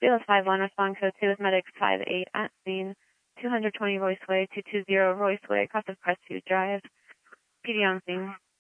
BLS 5-1, respond code 2 with medics 5-8 at scene, 220 Royce Way, 220 Royce Way, cross of Crestview Drive. PD on scene.